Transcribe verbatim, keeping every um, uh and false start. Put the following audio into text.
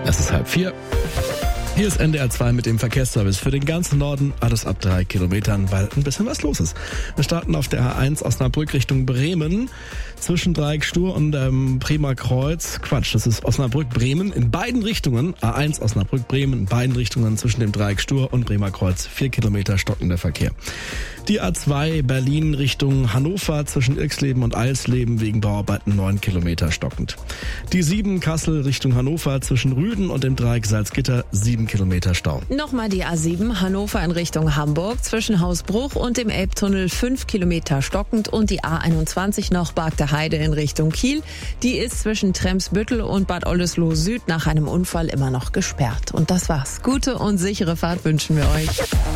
Es ist halb vier. Hier ist N D R zwei mit dem Verkehrsservice für den ganzen Norden, alles ab drei Kilometern, weil ein bisschen was los ist. Wir starten auf der A eins Osnabrück Richtung Bremen, zwischen Dreieck Stur und ähm, Bremer Kreuz. Quatsch, das ist Osnabrück-Bremen in beiden Richtungen. A eins Osnabrück-Bremen in beiden Richtungen zwischen dem Dreieck Stur und Bremer Kreuz. Vier Kilometer stockender Verkehr. Die A zwei Berlin Richtung Hannover zwischen Irxleben und Eilsleben wegen Bauarbeiten neun Kilometer stockend. Die sieben Kassel Richtung Hannover zwischen Rüden und dem Dreieck Salzgitter sieben Kilometer Stau. Nochmal die A sieben Hannover in Richtung Hamburg zwischen Hausbruch und dem Elbtunnel fünf Kilometer stockend und die A einundzwanzig noch Bargter Heide in Richtung Kiel. Die ist zwischen Tremsbüttel und Bad Oldesloe Süd nach einem Unfall immer noch gesperrt. Und das war's. Gute und sichere Fahrt wünschen wir euch.